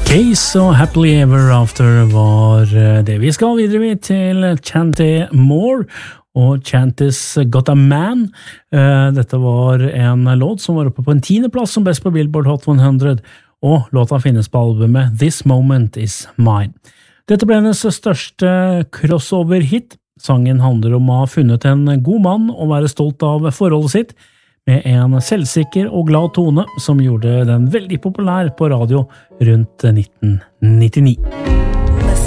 Case og Happily Ever After var det. Vi skal videre med til Chanty Moore og Chanty's Got a Man. Dette var en låt som var oppe på en 10. plass som best på Billboard Hot 100, og låta finnes på albumet This Moment Is Mine. Dette ble hennes største crossover-hit. Sangen handler om å ha funnet en god mann og være stolt av forholdet sitt, med en selvsikker og glad tone som gjorde den veldig populær på radio rundt 1999.